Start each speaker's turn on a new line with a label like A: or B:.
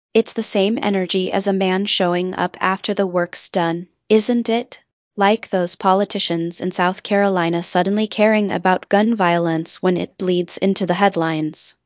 A: It's the same energy as a man showing up after the work's done, isn't it? Like those politicians in South Carolina suddenly caring about gun violence when it bleeds into the headlines.